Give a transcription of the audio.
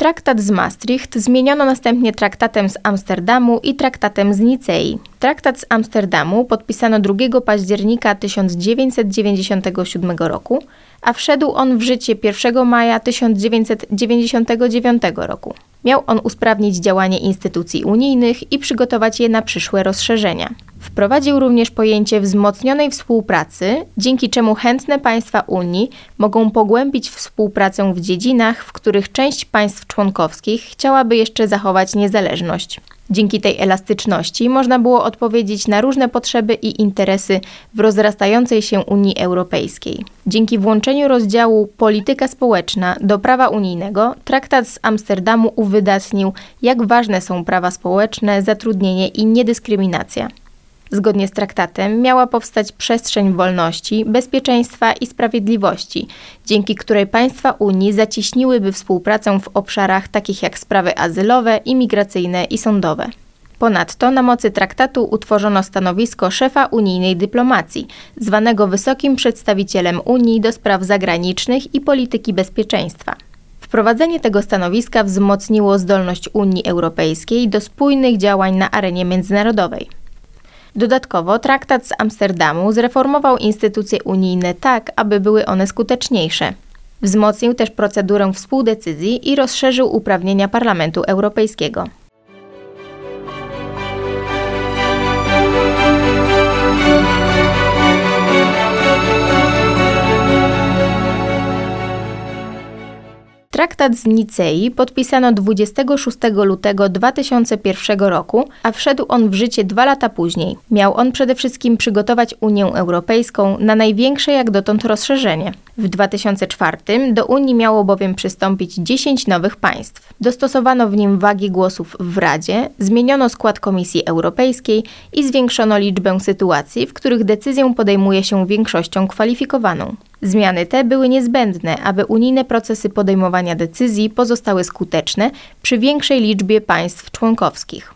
Traktat z Maastricht zmieniono następnie Traktatem z Amsterdamu i Traktatem z Nicei. Traktat z Amsterdamu podpisano 2 października 1997 roku, a wszedł on w życie 1 maja 1999 roku. Miał on usprawnić działanie instytucji unijnych i przygotować je na przyszłe rozszerzenia. Wprowadził również pojęcie wzmocnionej współpracy, dzięki czemu chętne państwa Unii mogą pogłębić współpracę w dziedzinach, w których część państw członkowskich chciałaby jeszcze zachować niezależność. Dzięki tej elastyczności można było odpowiedzieć na różne potrzeby i interesy w rozrastającej się Unii Europejskiej. Dzięki włączeniu rozdziału Polityka społeczna do prawa unijnego, Traktat z Amsterdamu uwydatnił, jak ważne są prawa społeczne, zatrudnienie i niedyskryminacja. Zgodnie z traktatem miała powstać przestrzeń wolności, bezpieczeństwa i sprawiedliwości, dzięki której państwa Unii zacieśniłyby współpracę w obszarach takich jak sprawy azylowe, imigracyjne i sądowe. Ponadto na mocy traktatu utworzono stanowisko szefa unijnej dyplomacji, zwanego wysokim przedstawicielem Unii do spraw zagranicznych i polityki bezpieczeństwa. Wprowadzenie tego stanowiska wzmocniło zdolność Unii Europejskiej do spójnych działań na arenie międzynarodowej. Dodatkowo Traktat z Amsterdamu zreformował instytucje unijne tak, aby były one skuteczniejsze. Wzmocnił też procedurę współdecyzji i rozszerzył uprawnienia Parlamentu Europejskiego. Traktat z Nicei podpisano 26 lutego 2001 roku, a wszedł on w życie 2 lata później. Miał on przede wszystkim przygotować Unię Europejską na największe jak dotąd rozszerzenie. W 2004 do Unii miało bowiem przystąpić 10 nowych państw. Dostosowano w nim wagi głosów w Radzie, zmieniono skład Komisji Europejskiej i zwiększono liczbę sytuacji, w których decyzję podejmuje się większością kwalifikowaną. Zmiany te były niezbędne, aby unijne procesy podejmowania decyzji pozostały skuteczne przy większej liczbie państw członkowskich.